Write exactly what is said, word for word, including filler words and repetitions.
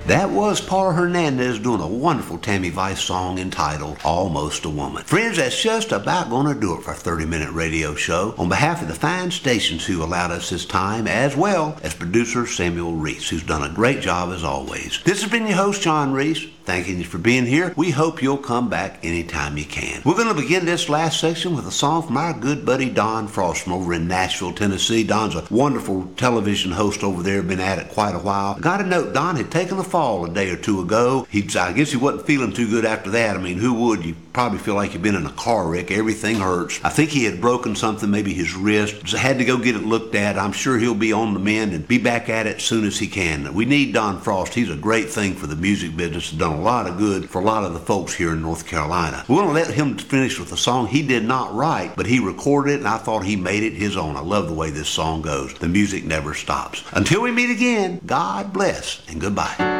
That was Paula Hernandez doing a wonderful Tammy Vice song entitled Almost a Woman. Friends, that's just about going to do it for a thirty-minute radio show. On behalf of the fine stations who allowed us this time, as well as producer Samuel Reese, who's done a great job as always. This has been your host, John Reese. Thanking you for being here. We hope you'll come back anytime you can. We're going to begin this last section with a song from our good buddy Don Frost from over in Nashville, Tennessee. Don's a wonderful television host over there, been at it quite a while. I got to note, Don had taken a fall a day or two ago. He, I guess he wasn't feeling too good after that. I mean, who would? You probably feel like you've been in a car wreck. Everything hurts. I think he had broken something, maybe his wrist. So had to go get it looked at. I'm sure he'll be on the mend and be back at it as soon as he can. We need Don Frost. He's a great thing for the music business. He's done a lot of good for a lot of the folks here in North Carolina. We're going to let him finish with a song he did not write, but he recorded it, and I thought he made it his own. I love the way this song goes. The music never stops. Until we meet again, God bless and goodbye.